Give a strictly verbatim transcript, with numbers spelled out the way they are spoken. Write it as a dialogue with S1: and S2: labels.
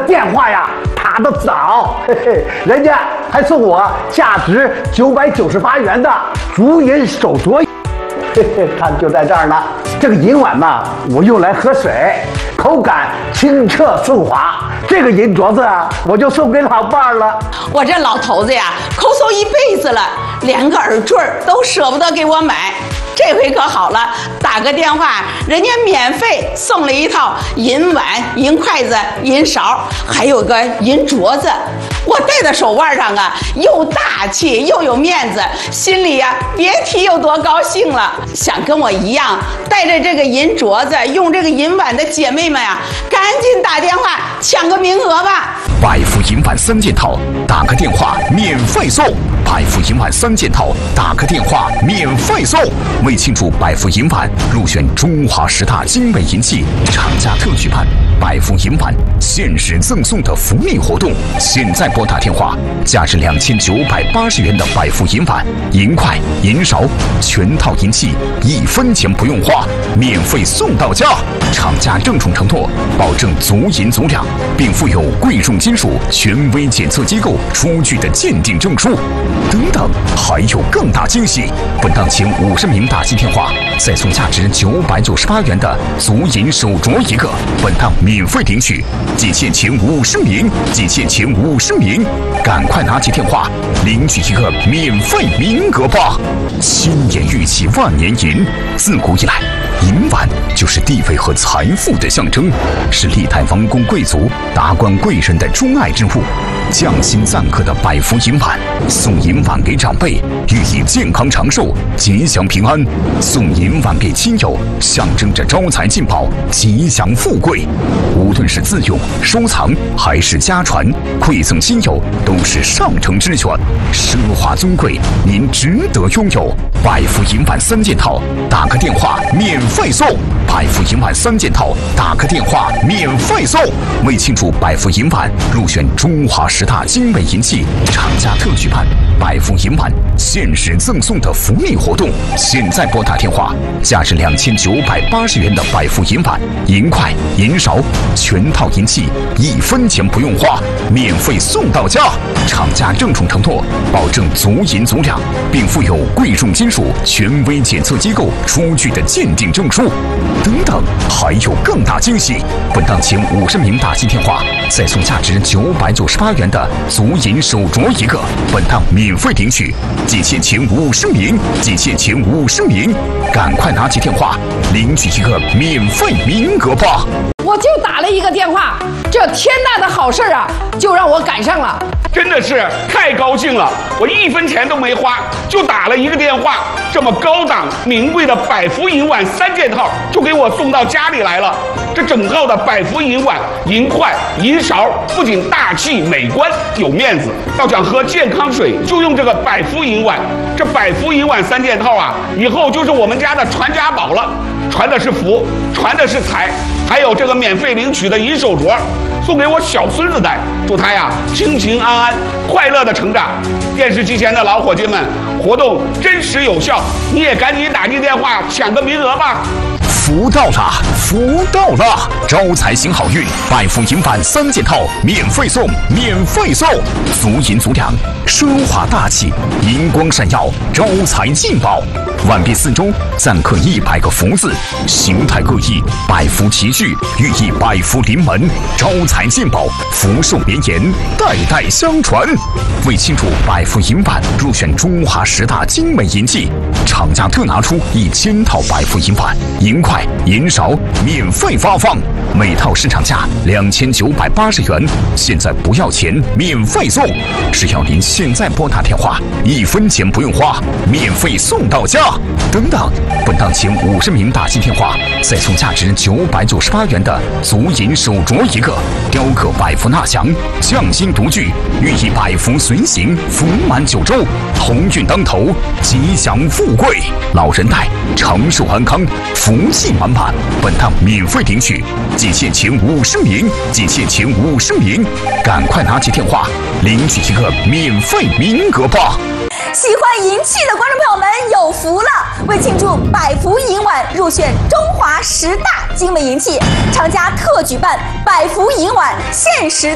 S1: 电话呀打得早，嘿嘿，人家还送我价值九百九十八元的竹银手镯，嘿嘿，看就在这儿呢。这个银碗呢，我用来喝水，口感清澈顺滑。这个银镯子啊，我就送给老伴儿了。
S2: 我这老头子呀，抠搜一辈子了，连个耳坠都舍不得给我买。这回可好了，打个电话，人家免费送了一套银碗、银筷子、银勺，还有个银镯子。我戴在手腕上啊，又大气又有面子，心里呀、啊、别提有多高兴了。想跟我一样带着这个银镯子、用这个银碗的姐妹们呀，赶紧打电话抢个名额吧！
S3: 百福银碗三件套，打个电话免费送。百福银碗三件套，打个电话免费送。为庆祝百福银碗入选中华十大精美银器，厂家特举办百福银碗限时赠送的福利活动。现在拨打电话，价值两千九百八十元的百福银碗、银筷、银勺全套银器，一分钱不用花，免费送到家。厂家郑重承诺，保证足银足两，并附有贵重金属权威检测机构出具的鉴定证书。等等，还有更大惊喜！本档前五十名打进电话，再送价值九百九十八元的足银手镯一个。本档免费领取，仅限前五十名，仅限前五十名，赶快拿起电话领取一个免费名额吧！千年玉器万年银，自古以来，银碗就是地位和财富的象征，是历代王公贵族、达官贵人的钟爱之物。匠心赞刻的百福银碗，送银碗给长辈，寓意健康长寿、吉祥平安；送银碗给亲友，象征着招财进宝、吉祥富贵。无论是自用、收藏还是家传，馈赠亲友都是上乘之选，奢华尊贵，您值得拥有。百福银碗三件套，打个电话免费送。百福银碗三件套，打个电话免费送。为庆祝百福银碗入选中华十大精美银器，厂家特举办百福银碗限时赠送的福利活动。现在拨打电话，价值两千九百八十元的百福银碗、银筷、银勺全套银器，一分钱不用花，免费送到家。厂家郑重承诺，保证足银足两，并附有贵重金属权威检测机构出具的鉴定证书。等等，还有更大惊喜！本档前五十名打进电话，再送价值九百九十八元的足银手镯一个。本档免费领取，仅限前五十名，仅限前五十名，赶快拿起电话领取一个免费名额吧！
S4: 我就打了一个电话，这天大的好事啊，就让我赶上了。
S5: 真的是太高兴了，我一分钱都没花，就打了一个电话，这么高档名贵的百福银碗三件套就给我送到家里来了。这整套的百福银碗、银筷、银勺不仅大气美观有面子，要想喝健康水就用这个百福银碗。这百福银碗三件套啊，以后就是我们家的传家宝了，传的是福，传的是财，还有这个免费领取的银手镯，送给我小孙子戴，祝他呀平平安安、快乐的成长。电视机前的老伙计们，活动真实有效，你也赶紧打进电话抢个名额吧。
S3: 福到了，福到了！招财行好运，百福银碗三件套免费送，免费送！足银足两，奢华大气，银光闪耀，招财进宝。碗壁四周錾刻一百个福字，形态各异，百福齐聚，寓意百福临门，招财进宝，福寿绵延，代代相传。为庆祝百福银碗入选中华十大精美银器，厂家特拿出一千套百福银碗、银筷、银勺免费发放，每套市场价两千九百八十元，现在不要钱，免费送。只要您现在拨打电话，一分钱不用花，免费送到家。等等，本档前五十名打进电话，再送价值九百九十八元的足银手镯一个，雕刻百福纳祥，匠心独具，寓意百福随行，福满九州，鸿运当头，吉祥富贵，老人戴，长寿安康，福气满满。本档免费领取，仅限前五十名，仅限前五十名，赶快拿起电话领取一个免费名额吧！
S6: 喜欢银器的观众朋友们有福了！为庆祝百福银碗入选中华十大精美银器，厂家特举办百福银碗限时